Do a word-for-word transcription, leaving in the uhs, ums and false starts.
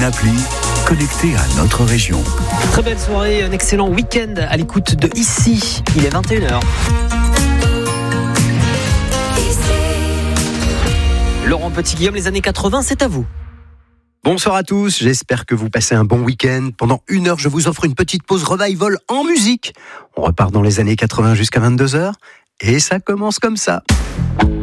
l'appli, connecté à notre région. Très belle soirée, un excellent week-end à l'écoute de Ici. Il est vingt et une heures. Laurent Petit-Guillaume, les années quatre-vingts, c'est à vous. Bonsoir à tous, j'espère que vous passez un bon week-end. Pendant une heure, je vous offre une petite pause revival en musique. On repart dans les années quatre-vingts jusqu'à vingt-deux heures et ça commence comme ça.